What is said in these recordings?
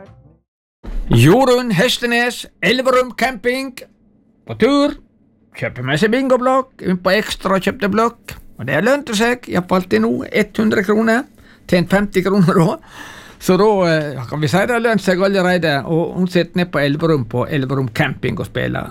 Jorunn Hestenes, Elverum camping, på tur, kjøper med seg bingoblokk, på ekstra kjøpte blokk, og det lønte seg, i hvert fall til nå, 100 kroner, tjent 50 kroner da, så da kan vi si det lønte seg allerede, og hun sitter ned på Elverum camping og spiller.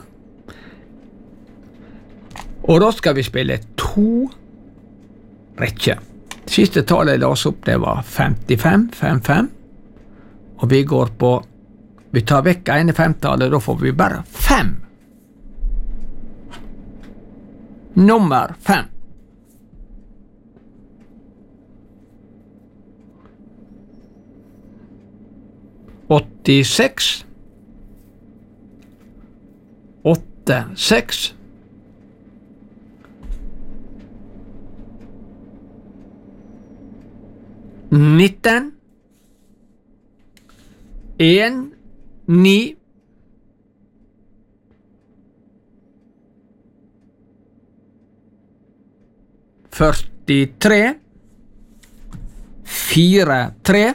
Og da skal vi spille 2 rekker. Siste tallet jeg las opp, det var 55, og vi tar vekk ene 5-tallet, da får vi bare 5. Nummer 5. «86, 86, 19, 1, 9, 43, 4, 3,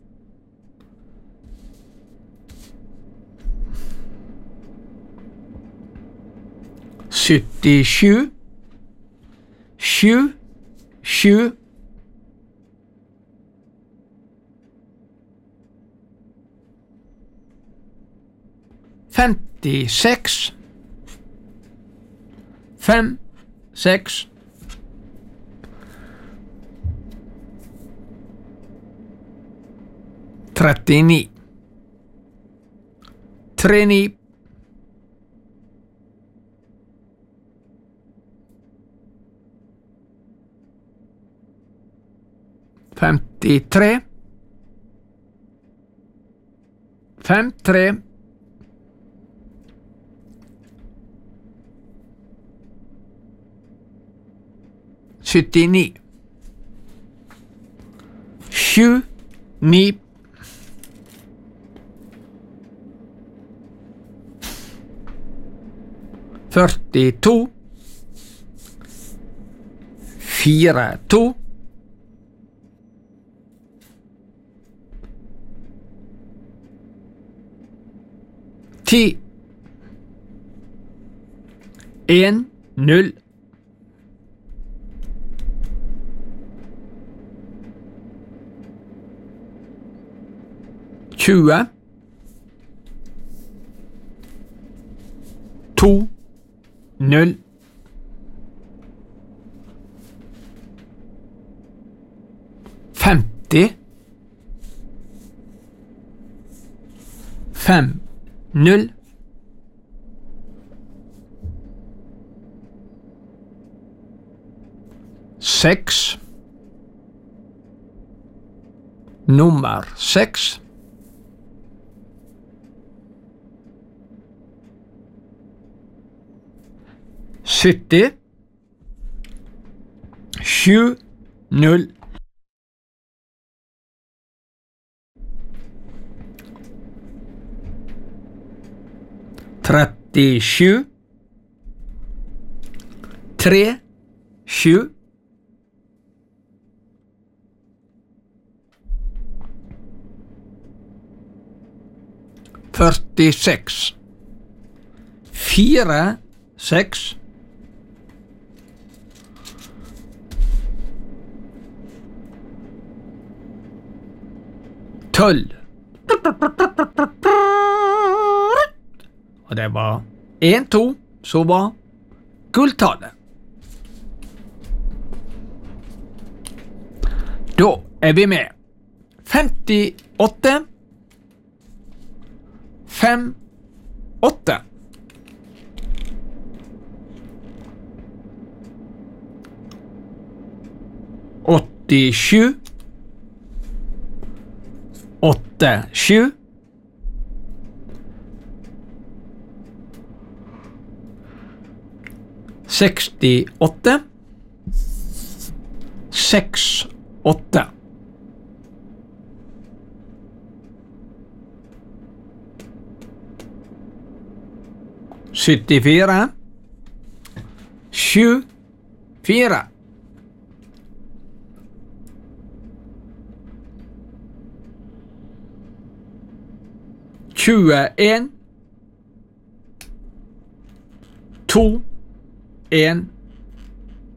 77, 7, 7, 56, 5, 6, 39, 39, 53, 53, 79, 7, 9, 42, 4, 2, 10, 1, 0, 20, 2, 0, 50, 5, 0, 6, nummer 6, 70, 7, 0, 37, 3, 7, 46, 4, 6, 12. Og det var 1, 2, så var gulltallet. Da er vi med. 58, 5, 8. 87, 8, 7. 68, 6, 8. 74, 7, 4. 78, 21 2 1